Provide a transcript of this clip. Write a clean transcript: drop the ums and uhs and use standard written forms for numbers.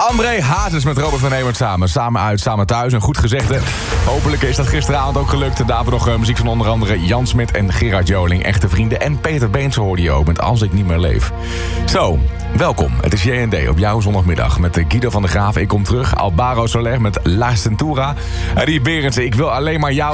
André Hazes met Robert van Hemert samen. Samen uit, samen thuis. Een goed gezegde. Hopelijk is dat gisteravond ook gelukt. Daarvoor nog muziek van onder andere Jan Smit en Gerard Joling. Echte vrienden. En Peter Beense hoorde je ook met Als ik niet meer leef. Zo, welkom. Het is J&D op jouw zondagmiddag. Met Guido van der Graaf. Ik kom terug. Alvaro Soler met La Centura. Die Berendsen. Ik wil alleen maar jou.